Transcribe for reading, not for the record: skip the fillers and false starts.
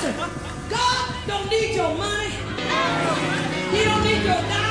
listen, God don't need your money. He don't need your dime.